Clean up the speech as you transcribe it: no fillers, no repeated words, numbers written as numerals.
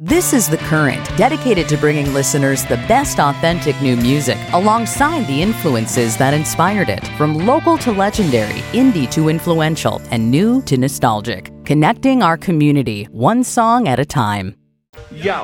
This is The Current, dedicated to bringing listeners the best authentic new music alongside the influences that inspired it. From local to legendary, indie to influential, and new to nostalgic. Connecting our community, one song at a time. Yo,